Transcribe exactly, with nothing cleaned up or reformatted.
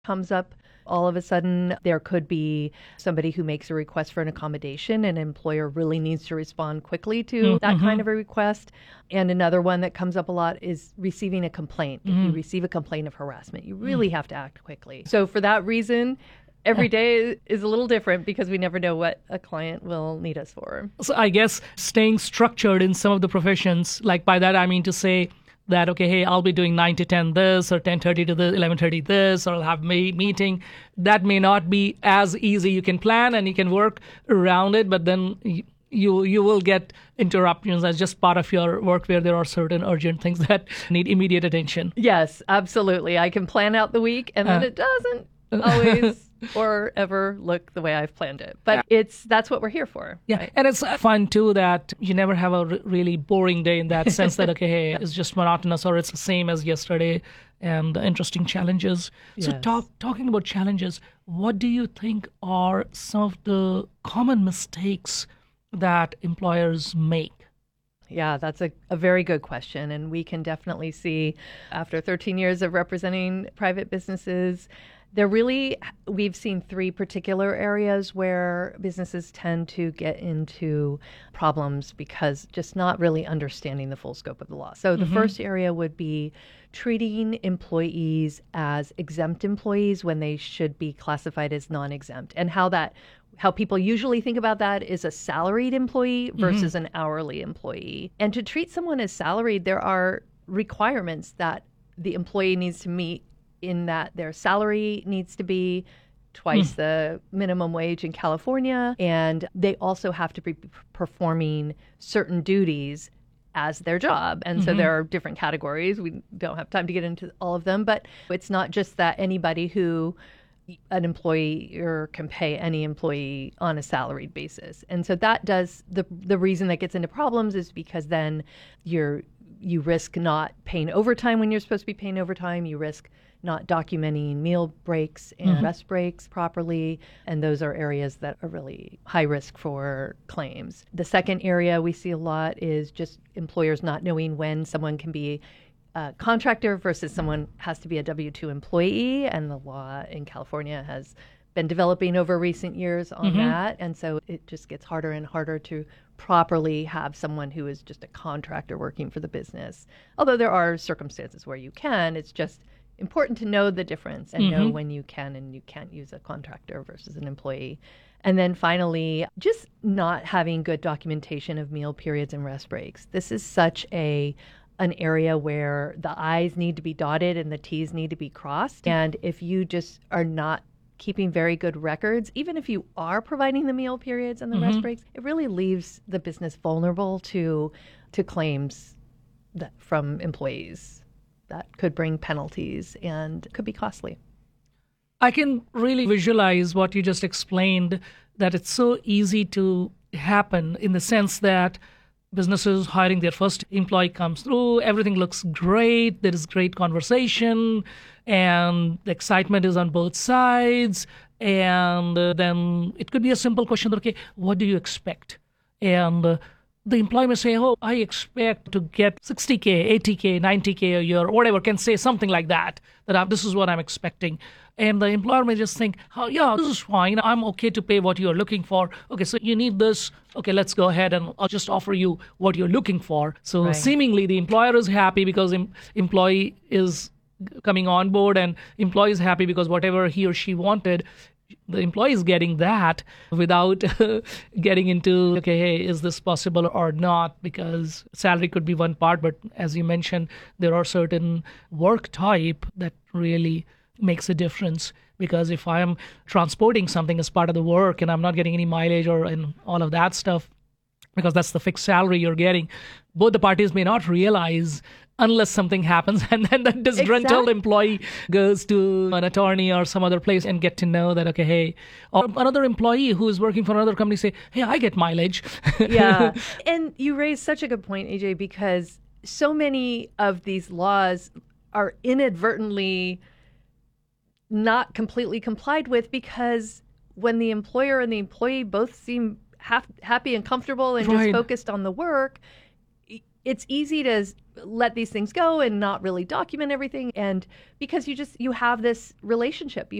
comes up, all of a sudden there could be somebody who makes a request for an accommodation and an employer really needs to respond quickly to mm-hmm. that kind of a request. And another one that comes up a lot is receiving a complaint. Mm-hmm. If you receive a complaint of harassment, you really mm-hmm. have to act quickly. So for that reason, every day is a little different because we never know what a client will need us for. So I guess staying structured in some of the professions, like by that I mean to say that, okay, hey, I'll be doing nine to ten this or ten thirty to this, eleven thirty this, or I'll have a meeting. That may not be as easy. You can plan and you can work around it, but then you you will get interruptions as just part of your work where there are certain urgent things that need immediate attention. Yes, absolutely. I can plan out the week and then uh, it doesn't always or ever look the way I've planned it. But yeah. it's that's what we're here for. Yeah, right? And it's fun, too, that you never have a r- really boring day in that sense that, okay, hey, it's just monotonous or it's the same as yesterday and interesting challenges. Yes. So talk, talking about challenges, what do you think are some of the common mistakes that employers make? Yeah, that's a, a very good question. And we can definitely see after thirteen years of representing private businesses, there really, we've seen three particular areas where businesses tend to get into problems because just not really understanding the full scope of the law. So the mm-hmm. first area would be treating employees as exempt employees when they should be classified as non-exempt, and how that how people usually think about that is a salaried employee versus mm-hmm. an hourly employee. And to treat someone as salaried, there are requirements that the employee needs to meet, in that their salary needs to be twice mm. the minimum wage in California, and they also have to be performing certain duties as their job. And mm-hmm. so there are different categories. We don't have time to get into all of them, but it's not just that anybody who an employer can pay any employee on a salaried basis. And so that does, the the reason that gets into problems is because then you're you risk not paying overtime when you're supposed to be paying overtime. You risk not documenting meal breaks and mm-hmm. rest breaks properly. And those are areas that are really high risk for claims. The second area we see a lot is just employers not knowing when someone can be a contractor versus someone has to be a W two employee. And the law in California has been developing over recent years on mm-hmm. that. And so it just gets harder and harder to properly have someone who is just a contractor working for the business. Although there are circumstances where you can, it's just important to know the difference and mm-hmm. know when you can and you can't use a contractor versus an employee. And then finally, just not having good documentation of meal periods and rest breaks. This is such a an area where the I's need to be dotted and the T's need to be crossed. And if you just are not keeping very good records, even if you are providing the meal periods and the mm-hmm. rest breaks, it really leaves the business vulnerable to to claims that, from employees that could bring penalties and could be costly. I can really visualize what you just explained, that it's so easy to happen in the sense that businesses hiring their first employee comes through, everything looks great, there is great conversation, and the excitement is on both sides, and uh, then it could be a simple question, okay, what do you expect? And uh, the employee may say, oh, I expect to get sixty K, eighty K, ninety K a year, or whatever, can say something like that, that I'm, this is what I'm expecting. And the employer may just think, oh, yeah, this is fine. I'm okay to pay what you're looking for. Okay, so you need this. Okay, let's go ahead and I'll just offer you what you're looking for. So right. seemingly the employer is happy because em- employee is coming on board, and employee is happy because whatever he or she wanted, the employee is getting that without getting into, okay, hey, is this possible or not? Because salary could be one part, but as you mentioned, there are certain work type that really makes a difference. Because if I am transporting something as part of the work and I'm not getting any mileage or and all of that stuff, because that's the fixed salary you're getting, both the parties may not realize unless something happens, and then the disgruntled exactly. employee goes to an attorney or some other place and get to know that, okay, hey, or another employee who is working for another company say, hey, I get mileage. Yeah. And you raise such a good point, A J, because so many of these laws are inadvertently not completely complied with, because when the employer and the employee both seem half, happy and comfortable and right. just focused on the work, it's easy to let these things go and not really document everything. And because you just, you have this relationship, you